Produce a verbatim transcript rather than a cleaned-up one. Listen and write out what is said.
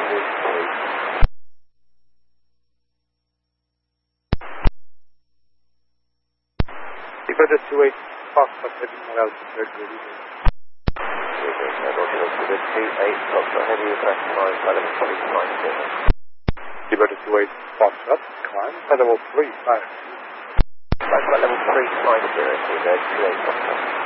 Better two eight Foxtrot heading more altitude, good evening. two eight Foxtrot heading direct climb, level three five zero. Better two eight Foxtrot, climb, level three five zero. Level three five zero, two eight Foxtrot.